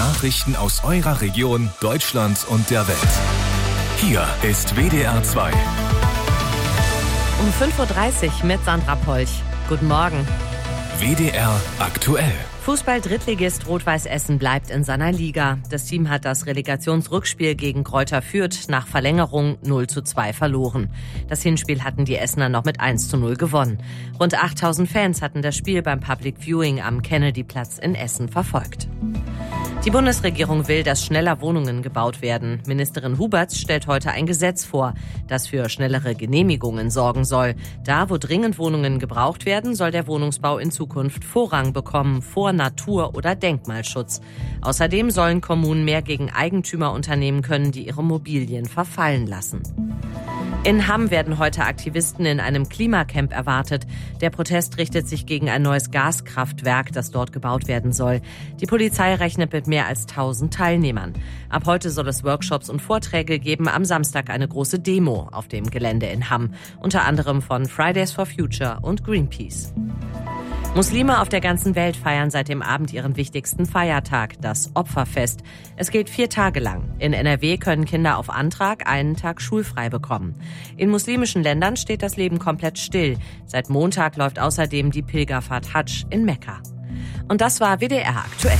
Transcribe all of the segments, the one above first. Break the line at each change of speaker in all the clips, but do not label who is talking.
Nachrichten aus eurer Region, Deutschland und der Welt. Hier ist WDR 2.
Um 5.30 Uhr mit Sandra Polch. Guten Morgen.
WDR aktuell.
Fußball-Drittligist Rot-Weiß Essen bleibt in seiner Liga. Das Team hat das Relegationsrückspiel gegen Greuther Fürth nach Verlängerung 0:2 verloren. Das Hinspiel hatten die Essener noch mit 1:0 gewonnen. Rund 8.000 Fans hatten das Spiel beim Public Viewing am Kennedy-Platz in Essen verfolgt. Die Bundesregierung will, dass schneller Wohnungen gebaut werden. Ministerin Huberts stellt heute ein Gesetz vor, das für schnellere Genehmigungen sorgen soll. Da, wo dringend Wohnungen gebraucht werden, soll der Wohnungsbau in Zukunft Vorrang bekommen vor Natur- oder Denkmalschutz. Außerdem sollen Kommunen mehr gegen Eigentümer unternehmen können, die ihre Immobilien verfallen lassen. In Hamm werden heute Aktivisten in einem Klimacamp erwartet. Der Protest richtet sich gegen ein neues Gaskraftwerk, das dort gebaut werden soll. Die Polizei rechnet mit mehr als 1.000 Teilnehmern. Ab heute soll es Workshops und Vorträge geben. Am Samstag eine große Demo auf dem Gelände in Hamm. Unter anderem von Fridays for Future und Greenpeace. Muslime auf der ganzen Welt feiern seit dem Abend ihren wichtigsten Feiertag, das Opferfest. Es geht 4 Tage lang. In NRW können Kinder auf Antrag einen Tag schulfrei bekommen. In muslimischen Ländern steht das Leben komplett still. Seit Montag läuft außerdem die Pilgerfahrt Hadsch in Mekka. Und das war WDR aktuell.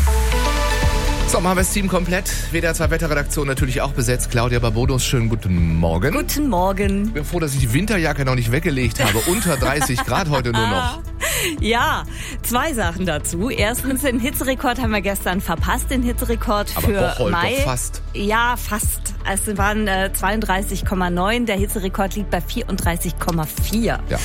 So, machen wir das Team komplett. WDR 2 Wetterredaktion natürlich auch besetzt. Claudia Barbodos, schönen guten Morgen.
Guten Morgen.
Ich bin froh, dass ich die Winterjacke noch nicht weggelegt habe. Unter 30 Grad heute nur noch.
Ja, 2 Sachen dazu. Erstens, den Hitzerekord haben wir gestern verpasst, den Hitzerekord
Aber
für
Bocholt
Mai.
doch fast.
Ja, fast. Es waren 32,9. Der Hitzerekord liegt bei 34,4.
Ja.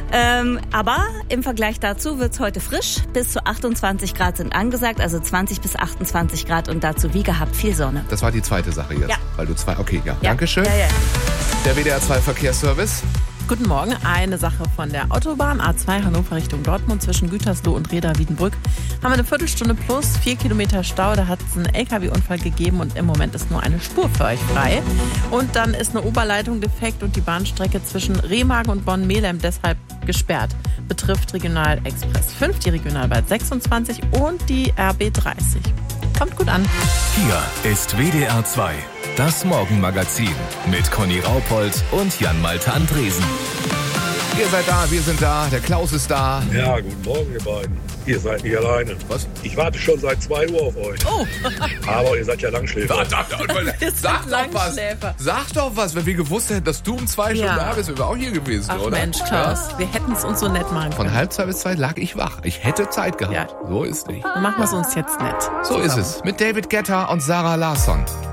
Aber im Vergleich dazu wird's heute frisch. Bis zu 28 Grad sind angesagt, also 20 bis 28 Grad und dazu wie gehabt viel Sonne.
Das war die zweite Sache jetzt.
Ja.
Weil du 2, okay, ja.
Ja.
Dankeschön.
Ja.
Der WDR 2 Verkehrsservice.
Guten Morgen. Eine Sache von der Autobahn A2 Hannover Richtung Dortmund zwischen Gütersloh und Reda-Wiedenbrück. Haben wir eine Viertelstunde plus, 4 Kilometer Stau. Da hat es einen LKW-Unfall gegeben und im Moment ist nur eine Spur für euch frei. Und dann ist eine Oberleitung defekt und die Bahnstrecke zwischen Remagen und Bonn-Melem deshalb gesperrt. Betrifft Regional Express 5, die Regionalbahn 26 und die RB 30. Kommt gut an.
Hier ist WDR 2, das Morgenmagazin mit Conny Raupold und Jan-Malte Andresen.
Ihr seid da, wir sind da, der Klaus ist da.
Ja, guten Morgen, ihr beiden. Ihr seid nicht alleine.
Was?
Ich warte schon seit 2 Uhr auf euch.
Oh,
Aber ihr seid ja Langschläfer.
Sag doch was. Sag doch was, wenn wir gewusst hätten, dass du um 2 schon da bist, wären wir auch hier gewesen,
ach
oder?
Mensch, Klaus, wir hätten es uns so nett machen können.
Von 1:30 bis 2 lag ich wach. Ich hätte Zeit gehabt.
Ja.
So ist nicht.
Dann machen wir es uns jetzt nett.
So ist es. Mit David Guetta und Sarah Larsson.